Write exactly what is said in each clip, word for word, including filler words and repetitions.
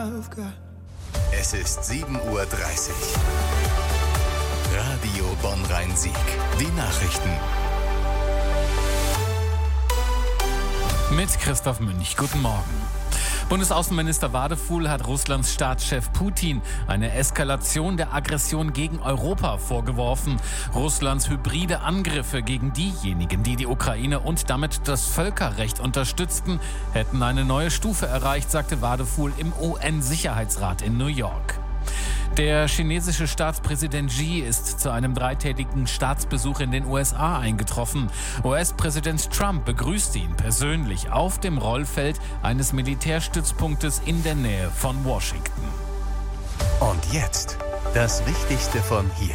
I've got. Es ist sieben Uhr dreißig. Radio Bonn-Rhein-Sieg. Die Nachrichten. Mit Christoph Münch. Guten Morgen. Bundesaußenminister Wadefuhl hat Russlands Staatschef Putin eine Eskalation der Aggression gegen Europa vorgeworfen. Russlands hybride Angriffe gegen diejenigen, die die Ukraine und damit das Völkerrecht unterstützten, hätten eine neue Stufe erreicht, sagte Wadefuhl im U N-Sicherheitsrat in New York. Der chinesische Staatspräsident Xi ist zu einem dreitägigen Staatsbesuch in den U S A eingetroffen. U S-Präsident Trump begrüßte ihn persönlich auf dem Rollfeld eines Militärstützpunktes in der Nähe von Washington. Und jetzt das Wichtigste von hier.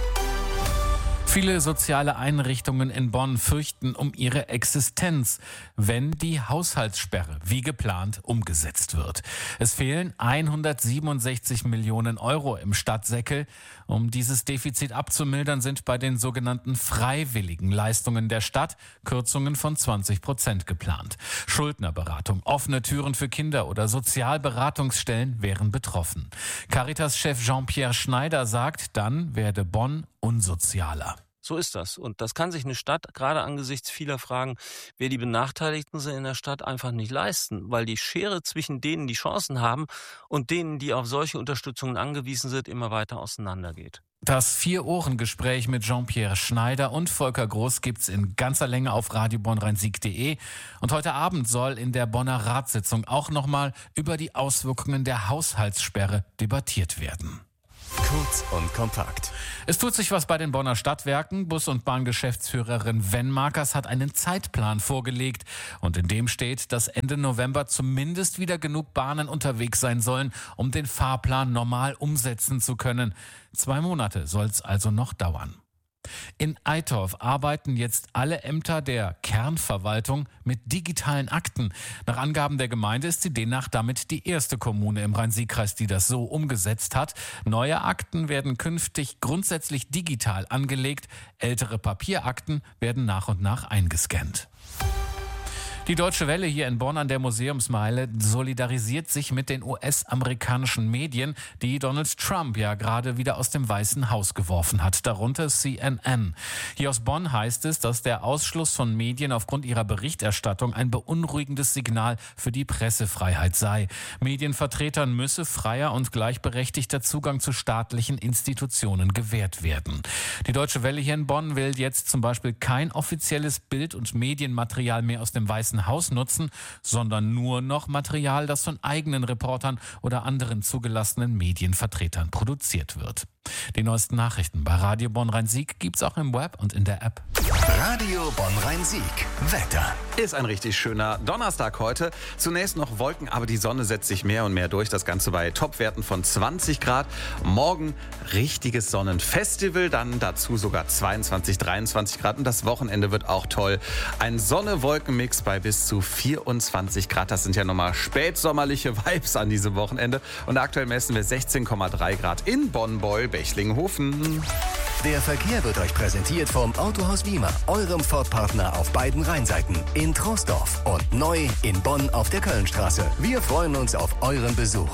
Viele soziale Einrichtungen in Bonn fürchten um ihre Existenz, wenn die Haushaltssperre wie geplant umgesetzt wird. Es fehlen hundertsiebenundsechzig Millionen Euro im Stadtsäckel. Um dieses Defizit abzumildern, sind bei den sogenannten freiwilligen Leistungen der Stadt Kürzungen von zwanzig Prozent geplant. Schuldnerberatung, offene Türen für Kinder oder Sozialberatungsstellen wären betroffen. Caritas-Chef Jean-Pierre Schneider sagt, dann werde Bonn unsozialer. So ist das. Und das kann sich eine Stadt, gerade angesichts vieler Fragen, wer die Benachteiligten sind in der Stadt, einfach nicht leisten. Weil die Schere zwischen denen, die Chancen haben und denen, die auf solche Unterstützungen angewiesen sind, immer weiter auseinandergeht. Das Vier-Ohren-Gespräch mit Jean-Pierre Schneider und Volker Groß gibt's in ganzer Länge auf radio bonn rhein sieg punkt de. Und heute Abend soll in der Bonner Ratssitzung auch nochmal über die Auswirkungen der Haushaltssperre debattiert werden. Kurz und kompakt. Es tut sich was bei den Bonner Stadtwerken. Bus- und Bahngeschäftsführerin Wenmakers hat einen Zeitplan vorgelegt. Und in dem steht, dass Ende November zumindest wieder genug Bahnen unterwegs sein sollen, um den Fahrplan normal umsetzen zu können. Zwei Monate soll es also noch dauern. In Eitorf arbeiten jetzt alle Ämter der Kernverwaltung mit digitalen Akten. Nach Angaben der Gemeinde ist sie demnach damit die erste Kommune im Rhein-Sieg-Kreis, die das so umgesetzt hat. Neue Akten werden künftig grundsätzlich digital angelegt. Ältere Papierakten werden nach und nach eingescannt. Die Deutsche Welle hier in Bonn an der Museumsmeile solidarisiert sich mit den U S-amerikanischen Medien, die Donald Trump ja gerade wieder aus dem Weißen Haus geworfen hat, darunter C N N. Hier aus Bonn heißt es, dass der Ausschluss von Medien aufgrund ihrer Berichterstattung ein beunruhigendes Signal für die Pressefreiheit sei. Medienvertretern müsse freier und gleichberechtigter Zugang zu staatlichen Institutionen gewährt werden. Die Deutsche Welle hier in Bonn will jetzt zum Beispiel kein offizielles Bild- und Medienmaterial mehr aus dem Weißen Haus nutzen, sondern nur noch Material, das von eigenen Reportern oder anderen zugelassenen Medienvertretern produziert wird. Die neuesten Nachrichten bei Radio Bonn-Rhein-Sieg gibt's auch im Web und in der App. Radio Bonn-Rhein-Sieg. Wetter. Ist ein richtig schöner Donnerstag heute. Zunächst noch Wolken, aber die Sonne setzt sich mehr und mehr durch. Das Ganze bei Topwerten von zwanzig Grad. Morgen richtiges Sonnenfestival, dann dazu sogar zweiundzwanzig, dreiundzwanzig Grad. Und das Wochenende wird auch toll. Ein Sonne-Wolken-Mix bei bis zu vierundzwanzig Grad. Das sind ja nochmal spätsommerliche Vibes an diesem Wochenende. Und aktuell messen wir sechzehn Komma drei Grad in Bonn-Beul-Bechlinghofen. Der Verkehr wird euch präsentiert vom Autohaus Wiemer, eurem Ford-Partner auf beiden Rheinseiten. In Troisdorf und neu in Bonn auf der Kölnstraße. Wir freuen uns auf euren Besuch.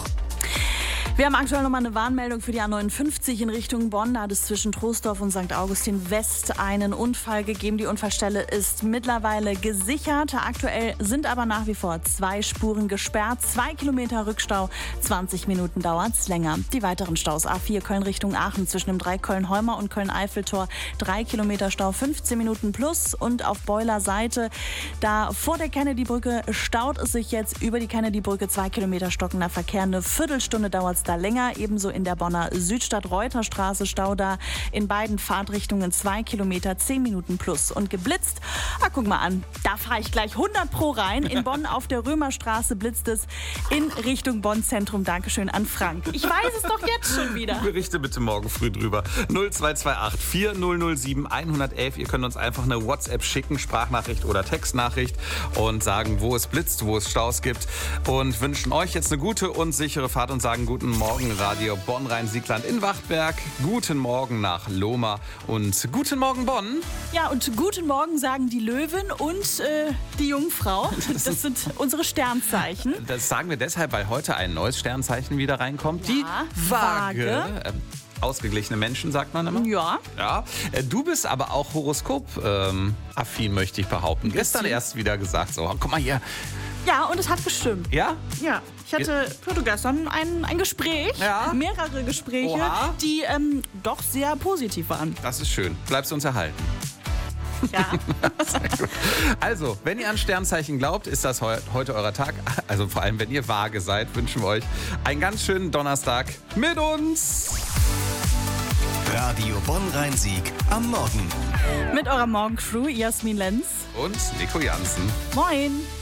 Wir haben aktuell nochmal eine Warnmeldung für die A neunundfünfzig in Richtung Bonn. Da hat es zwischen Troisdorf und Sankt Augustin West einen Unfall gegeben. Die Unfallstelle ist mittlerweile gesichert. Aktuell sind aber nach wie vor zwei Spuren gesperrt. Zwei Kilometer Rückstau, zwanzig Minuten dauert es länger. Die weiteren Staus: A vier Köln Richtung Aachen zwischen dem Dreiköln-Heumer und Köln-Eiffeltor. Drei Kilometer Stau, fünfzehn Minuten plus. Und auf Beuler Seite, da vor der Kennedy-Brücke, staut es sich jetzt über die Kennedy-Brücke. Zwei Kilometer stockender Verkehr. Eine Viertelstunde dauert es da länger. Ebenso in der Bonner Südstadt-Reuterstraße Stau da in beiden Fahrtrichtungen zwei Kilometer, zehn Minuten plus. Und geblitzt, ah, guck mal an, da fahre ich gleich hundert pro rein. In Bonn auf der Römerstraße blitzt es in Richtung Bonn-Zentrum. Dankeschön an Frank. Ich weiß es doch jetzt schon wieder. Berichte bitte morgen früh drüber. null zwei zwei acht, vier null null sieben, eins eins eins. Ihr könnt uns einfach eine WhatsApp schicken, Sprachnachricht oder Textnachricht, und sagen, wo es blitzt, wo es Staus gibt. Und wünschen euch jetzt eine gute und sichere Fahrt und sagen guten Morgenradio Bonn-Rhein-Siegland in Wachtberg. Guten Morgen nach Lohmar und guten Morgen Bonn. Ja, und guten Morgen sagen die Löwen und äh, die Jungfrau. Das sind unsere Sternzeichen. Das sagen wir deshalb, weil heute ein neues Sternzeichen wieder reinkommt. Ja, die Waage. Waage. Ähm, Ausgeglichene Menschen, sagt man immer. Ja. Ja. Äh, Du bist aber auch Horoskop-affin, ähm, möchte ich behaupten. Gestern erst wieder gesagt, so, guck mal hier. Ja, und es hat gestimmt. Ja? Ja, ich hatte, ich hatte gestern ein, ein Gespräch, Ja? mehrere Gespräche, Oha. die ähm, doch sehr positiv waren. Das ist schön. Bleibst du uns erhalten. Ja. Also, wenn ihr an Sternzeichen glaubt, ist das heu heute euer Tag. Also vor allem, wenn ihr Waage seid, wünschen wir euch einen ganz schönen Donnerstag mit uns. Radio Bonn-Rhein-Sieg am Morgen. Mit eurer Morgencrew Jasmin Lenz. Und Nico Jansen. Moin.